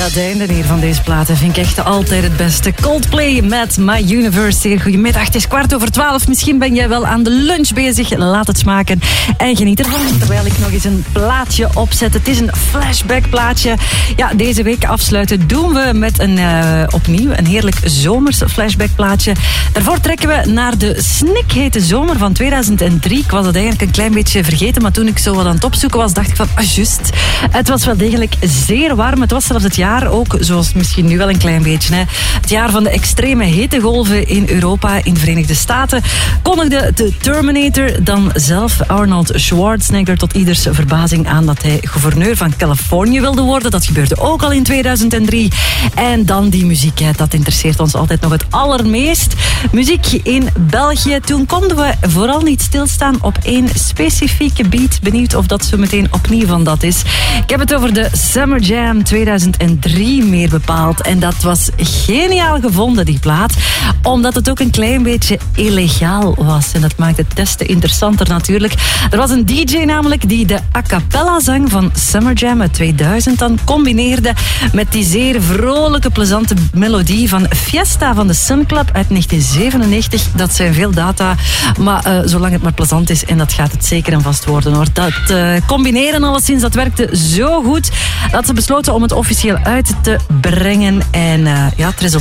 het einde hier van deze platen vind ik echt altijd het beste. Coldplay met My Universe. Zeer goedemiddag, het is 11:15. Misschien ben jij wel aan de lunch bezig. Laat het smaken en geniet ervan. Terwijl ik nog eens een plaatje opzet. Het is een flashback plaatje. Ja, deze week afsluiten doen we met opnieuw een heerlijk zomers flashback plaatje. Daarvoor trekken we naar de snikhete zomer van 2003. Ik was het eigenlijk een klein beetje vergeten, maar toen ik zo wat aan het opzoeken was, dacht ik van, juist. Het was wel degelijk zeer warm. Het was zelfs het jaar ook, zoals misschien nu wel een klein beetje, hè, het jaar van de extreme hittegolven in Europa, in de Verenigde Staten, kondigde de Terminator dan zelf, Arnold Schwarzenegger, tot ieders verbazing aan dat hij gouverneur van Californië wilde worden. Dat gebeurde ook al in 2003. En dan die muziek, hè, dat interesseert ons altijd nog het allermeest. Muziek in België. Toen konden we vooral niet stilstaan op één specifieke beat. Benieuwd of dat zo meteen opnieuw van dat is. Ik heb het over de Summer Jam 2003 meer bepaald. En dat was geniaal gevonden, die plaat. Omdat het ook een klein beetje illegaal was. En dat maakt het des te interessanter natuurlijk. Er was een DJ namelijk die de a cappella zang van Summer Jam uit 2000 dan combineerde met die zeer vrolijke, plezante melodie van Fiesta van de Sun Club uit 1997. Dat zijn veel data, maar zolang het maar plezant is, en dat gaat het zeker en vast worden hoor. Dat combineren alleszins, dat werkte zo goed dat ze besloten om het officieel uit te brengen. En ja, het resultaat